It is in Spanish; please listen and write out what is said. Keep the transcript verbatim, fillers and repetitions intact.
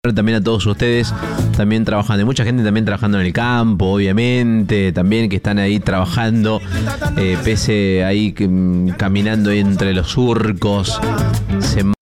también a todos ustedes, también trabajando, mucha gente también trabajando en el campo, obviamente, también que están ahí trabajando, eh, pese ahí que, caminando entre los surcos, se